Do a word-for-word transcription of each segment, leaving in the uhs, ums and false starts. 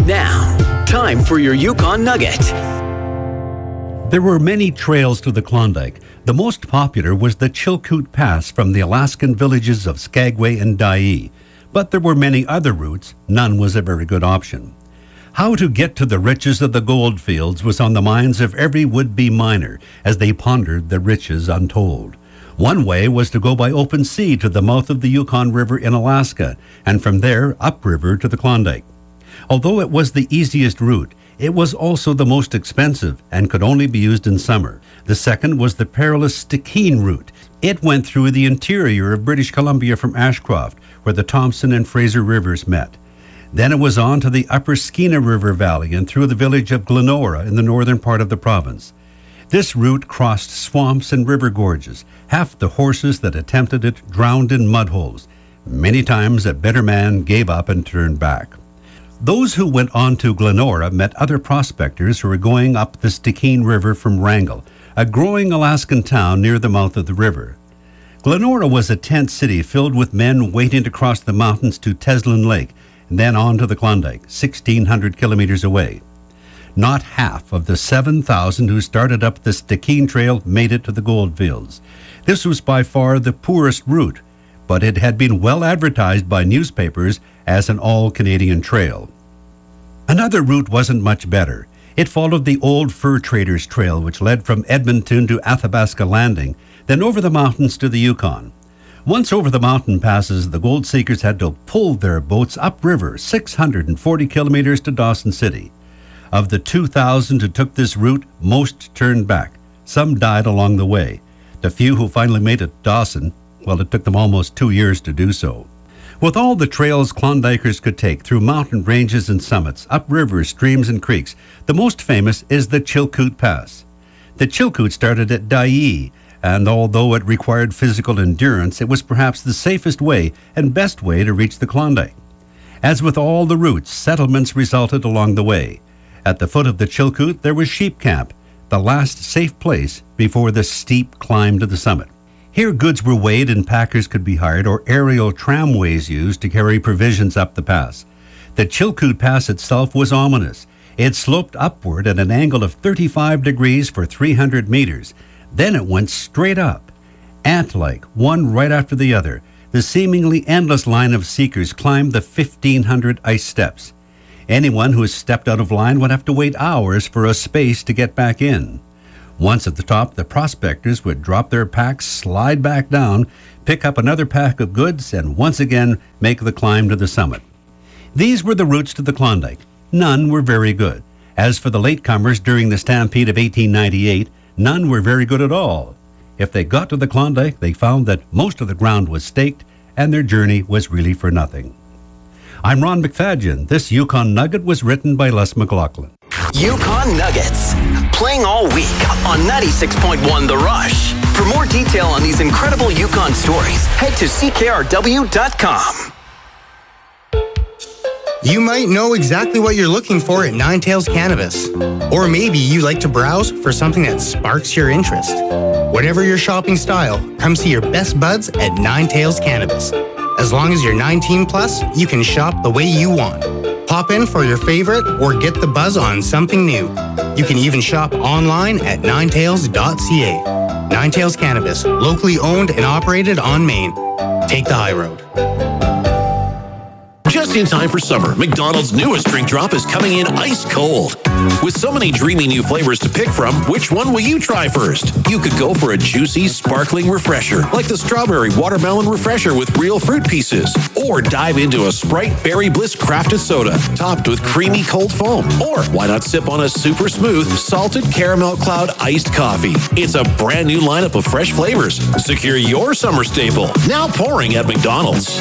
Now, time for your Yukon Nugget. There were many trails to the Klondike. The most popular was the Chilkoot Pass from the Alaskan villages of Skagway and Dyea. But there were many other routes. None was a very good option. How to get to the riches of the gold fields was on the minds of every would-be miner as they pondered the riches untold. One way was to go by open sea to the mouth of the Yukon River in Alaska, and from there upriver to the Klondike. Although it was the easiest route, it was also the most expensive and could only be used in summer. The second was the perilous Stikine route. It went through the interior of British Columbia from Ashcroft, where the Thompson and Fraser rivers met. Then it was on to the upper Skeena River Valley and through the village of Glenora in the northern part of the province. This route crossed swamps and river gorges. Half the horses that attempted it drowned in mud holes. Many times a bitter man gave up and turned back. Those who went on to Glenora met other prospectors who were going up the Stikine River from Wrangell, a growing Alaskan town near the mouth of the river. Glenora was a tent city filled with men waiting to cross the mountains to Teslin Lake and then on to the Klondike, sixteen hundred kilometers away. Not half of the seven thousand who started up the Stikine Trail made it to the goldfields. This was by far the poorest route, but it had been well advertised by newspapers as an all-Canadian trail. Another route wasn't much better. It followed the old fur traders' trail, which led from Edmonton to Athabasca Landing, then over the mountains to the Yukon. Once over the mountain passes, the gold seekers had to pull their boats upriver, six hundred forty kilometers to Dawson City. Of the two thousand who took this route, most turned back. Some died along the way. The few who finally made it to Dawson, well, it took them almost two years to do so. With all the trails Klondikers could take through mountain ranges and summits, up rivers, streams, and creeks, the most famous is the Chilkoot Pass. The Chilkoot started at Dyea, and although it required physical endurance, it was perhaps the safest way and best way to reach the Klondike. As with all the routes, settlements resulted along the way. At the foot of the Chilkoot, there was Sheep Camp, the last safe place before the steep climb to the summit. Here goods were weighed and packers could be hired, or aerial tramways used to carry provisions up the pass. The Chilkoot Pass itself was ominous. It sloped upward at an angle of thirty-five degrees for three hundred meters. Then it went straight up. Ant-like, one right after the other, the seemingly endless line of seekers climbed the fifteen hundred ice steps. Anyone who stepped out of line would have to wait hours for a space to get back in. Once at the top, the prospectors would drop their packs, slide back down, pick up another pack of goods, and once again make the climb to the summit. These were the routes to the Klondike. None were very good. As for the latecomers during the stampede of eighteen ninety-eight, none were very good at all. If they got to the Klondike, they found that most of the ground was staked, and their journey was really for nothing. I'm Ron McFadgen. This Yukon Nugget was written by Les McLaughlin. Yukon Nuggets, playing all week on ninety-six point one The Rush. For more detail on these incredible Yukon stories, head to C K R W dot com. You might know exactly what you're looking for at Nine Tails Cannabis. Or maybe you like to browse for something that sparks your interest. Whatever your shopping style, come see your best buds at Nine Tails Cannabis. As long as you're nineteen plus, you can shop the way you want. Pop in for your favorite or get the buzz on something new. You can even shop online at nine tails dot c a. Nine Tails Cannabis, locally owned and operated on Main. Take the high road. Just in time for summer, McDonald's newest drink drop is coming in ice cold. With so many dreamy new flavors to pick from, which one will you try first? You could go for a juicy, sparkling refresher, like the Strawberry Watermelon Refresher with real fruit pieces. Or dive into a Sprite Berry Bliss crafted soda, topped with creamy cold foam. Or why not sip on a super smooth, salted caramel cloud iced coffee? It's a brand new lineup of fresh flavors. Secure your summer staple, now pouring at McDonald's.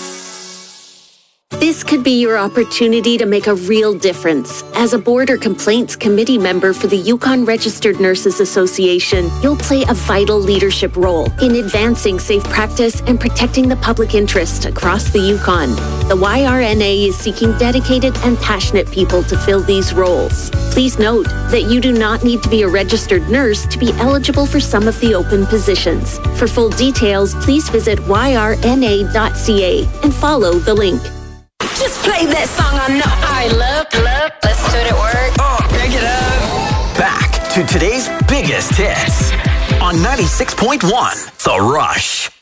This could be your opportunity to make a real difference. As a Board or Complaints Committee member for the Yukon Registered Nurses Association, you'll play a vital leadership role in advancing safe practice and protecting the public interest across the Yukon. The Y R N A is seeking dedicated and passionate people to fill these roles. Please note that you do not need to be a registered nurse to be eligible for some of the open positions. For full details, please visit y r n a dot c a and follow the link. Just play that song I know I love, love. to today's biggest hits on ninety-six point one The Rush.